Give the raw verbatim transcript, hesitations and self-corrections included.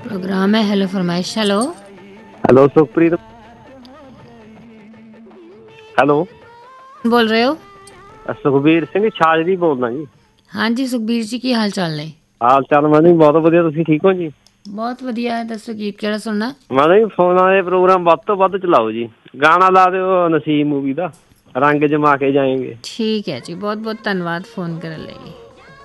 Programme है hello फरमाइश। Hello hello Sukhpreet, hello बोल रहे हो? ਸੁਖਬੀਰ ਸਿੰਘ ਛਾਜਲੀ ਬੋਲਦਾ ਜੀ। ਹਾਂਜੀ ਸੁਖਬੀਰ ਜੀ, ਕੀ ਹਾਲ ਚਾਲ ਨੇ? ਹਾਲ ਚਾਲ ਮੈਂ ਬਹੁਤ ਵਧੀਆ, ਤੁਸੀਂ ਠੀਕ ਹੋ ਜੀ? ਬਹੁਤ ਵਧੀਆ। ਦੱਸੋ ਗੀਤ ਕਿਹੜਾ ਸੁਣਨਾ? ਮੈਂ ਜੀ ਫੋਨਾਂ ਦੇ ਪ੍ਰੋਗਰਾਮ ਵੱਧ ਤੋਂ ਵੱਧ ਚਲਾਓ ਜੀ। ਗਾਣਾ ਲਾ ਦਿਓ ਨਸੀਬ ਮੂਵੀ ਦਾ, ਰੰਗ ਜਮਾ ਕੇ ਜਾਏਂਗੇ। ਠੀਕ ਹੈ ਜੀ, ਬਹੁਤ ਬਹੁਤ ਧੰਨਵਾਦ ਫੋਨ ਕਰਨ ਲਈ।